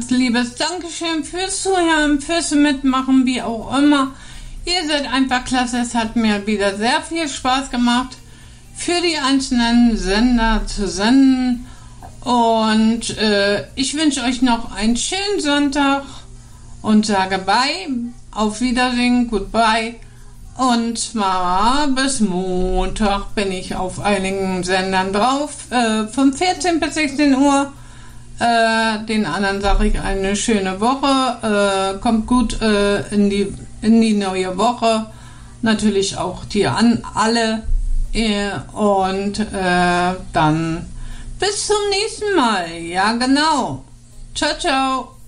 ganz liebes Dankeschön fürs Zuhören, fürs Mitmachen, wie auch immer. Ihr seid einfach klasse, es hat mir wieder sehr viel Spaß gemacht, für die einzelnen Sender zu senden. Und ich wünsche euch noch einen schönen Sonntag und sage bye, auf Wiedersehen, goodbye. Und zwar bis Montag bin ich auf einigen Sendern drauf, von 14 bis 16 Uhr. Den anderen sage ich eine schöne Woche, kommt gut in die neue Woche, natürlich auch die an alle und dann bis zum nächsten Mal, ja genau, ciao ciao.